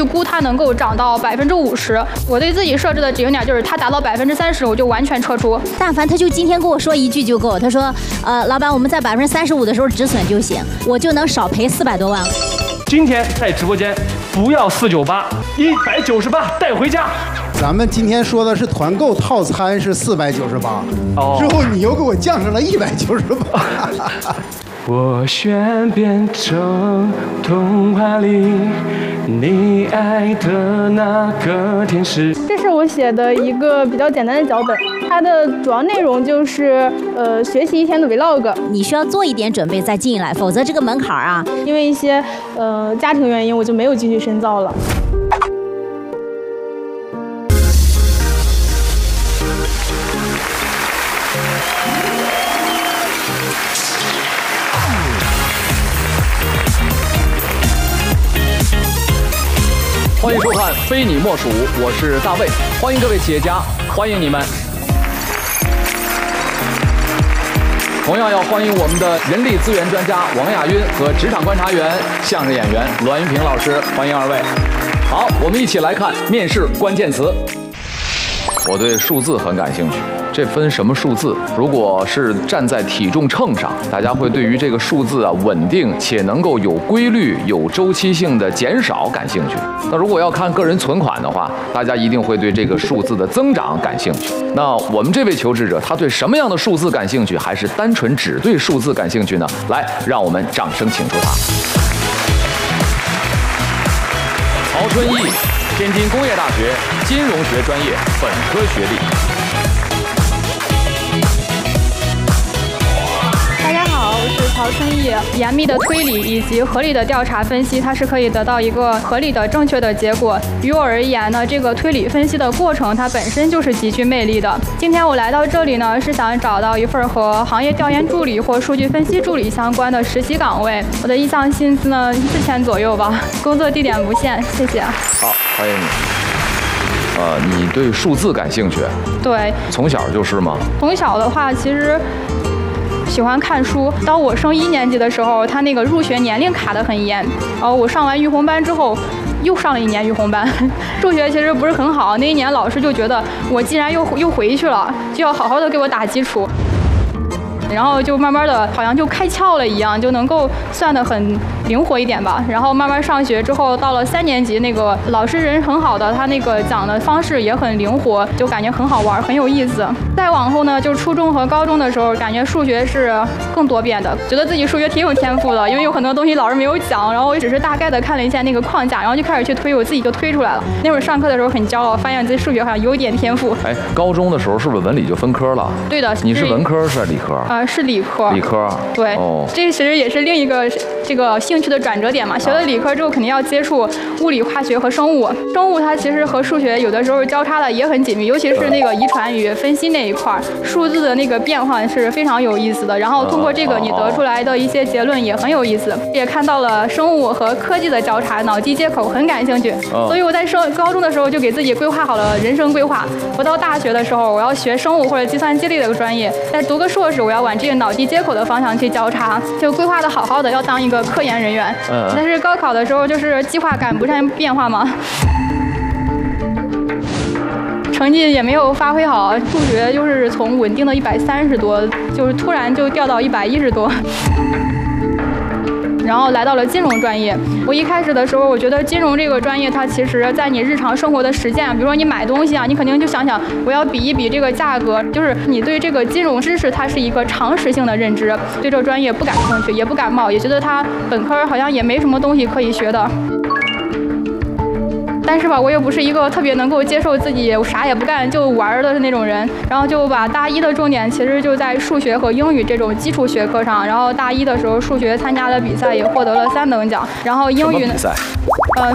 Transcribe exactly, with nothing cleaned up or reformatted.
估它能够涨到百分之五十。我对自己设置的止盈点就是它达到百分之三十，我就完全撤出。 但凡他就今天跟我说一句就够，他说，呃，老板，我们在百分之三十五的时候止损就行，我就能少赔四百多万。 今天在直播间不要四九八，一百九十八带回家。 咱们今天说的是团购套餐是四百九十八， 哦， 之后你又给我降成了一百九十八。 我选变成童话里你爱的那个天使。 这是我写的一个比较简单的脚本，它的主要内容就是呃学习一天的 vlog。 你需要做一点准备再进来，否则这个门槛啊， 因为一些呃家庭原因，我就没有继续深造了。 欢迎收看《非你莫属》，我是大卫，欢迎各位企业家，欢迎你们。同样要欢迎我们的人力资源专家王亚晕和职场观察员、相声演员栾云平老师，欢迎二位。好，我们一起来看面试关键词。我对数字很感兴趣，这分什么数字？如果是站在体重秤上，大家会对于这个数字啊稳定且能够有规律、有周期性的减少感兴趣。那如果要看个人存款的话，大家一定会对这个数字的增长感兴趣。那我们这位求职者，他对什么样的数字感兴趣，还是单纯只对数字感兴趣呢？来，让我们掌声请出他。曹春义，天津工业大学金融学专业本科学历。 大家好，我是曹春义。严密的推理以及合理的调查分析，它是可以得到一个合理的、正确的结果。于我而言呢，这个推理分析的过程，它本身就是极具魅力的。今天我来到这里呢，是想找到一份和行业调研助理或数据分析助理相关的实习岗位。我的意向薪资呢，四千左右吧。工作地点不限，谢谢。 好，欢迎你。呃，你对数字感兴趣？ 对。 从小就是吗？ 从小的话，其实喜欢看书。当我升一年级的时候，他那个入学年龄卡得很严。然后我上完育红班之后，又上了一年育红班，数学其实不是很好。那一年老师就觉得我既然又又回去了，就要好好的给我打基础。然后就慢慢的好像就开窍了一样，就能够算得很灵活一点吧。然后慢慢上学之后，到了三年级，那个老师人很好的，他那个讲的方式也很灵活，就感觉很好玩，很有意思。再往后呢，就初中和高中的时候，感觉数学是更多变的，觉得自己数学挺有天赋的，因为有很多东西老师没有讲，然后我只是大概的看了一下那个框架，然后就开始去推，我自己就推出来了。那会儿上课的时候很骄傲，发现自己数学好像有点天赋。 哎，高中的时候是不是文理就分科了？ 对的。 你是文科是理科？ 啊、呃，是理科。 理科。 对。哦。这其实也是另一个这个兴趣的转折点嘛。学了理科之后，肯定要接触物理、化学和生物。生物它其实和数学有的时候交叉的也很紧密，尤其是那个遗传与分析那一块，数字的那个变换是非常有意思的。然后通过这个，你得出来的一些结论也很有意思。也看到了生物和科技的交叉，脑机接口很感兴趣。所以我在升高中的时候就给自己规划好了人生规划。我到大学的时候，我要学生物或者计算机类的专业，再读个硕士，我要往这个脑机接口的方向去交叉，就规划的好好的，要当一个科研人员。嗯。但是高考的时候就是计划赶不上变化嘛，成绩也没有发挥好，数学就是从稳定的一百三十多，就是突然就掉到一百一十多。然后来到了金融专业。我一开始的时候，我觉得金融这个专业，它其实在你日常生活的实践，比如说你买东西啊，你肯定就想想我要比一比这个价格，就是你对这个金融知识它是一个常识性的认知，对这个专业不感兴趣，也不感冒，也觉得它本科好像也没什么东西可以学的。但是吧，我又不是一个特别能够接受自己啥也不干就玩的那种人，然后就把大一的重点其实就在数学和英语这种基础学科上。然后大一的时候，数学参加了比赛，也获得了三等奖。然后英语呢？